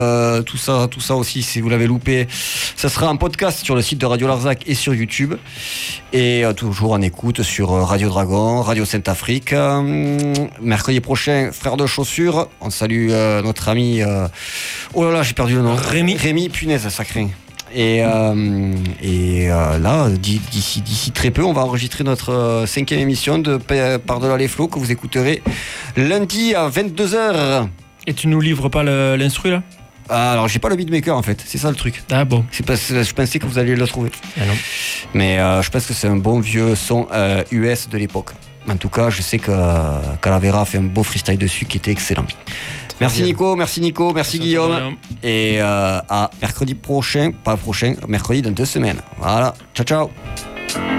Tout ça aussi, si vous l'avez loupé, ça sera en podcast sur le site de Radio Larzac et sur YouTube. Et toujours en écoute sur Radio Dragon, Radio Sainte-Afrique. Mercredi prochain, Frères de Chaussures. On salue notre ami... oh là là, j'ai perdu le nom. Rémi, punaise, ça craint. Et là, d'ici très peu, on va enregistrer notre 5e émission de Par-delà les flots que vous écouterez lundi à 22h. Et tu nous livres pas l'instru là ? Alors j'ai pas le beatmaker en fait, c'est ça le truc. Ah bon. C'est parce que je pensais que vous alliez le trouver. Ah non. Mais je pense que c'est un bon vieux son US de l'époque. En tout cas, je sais que Calavera a fait un beau freestyle dessus qui était excellent. Merci Nico, merci Guillaume. Et à mercredi prochain, pas prochain, mercredi dans 2 semaines. Voilà, ciao.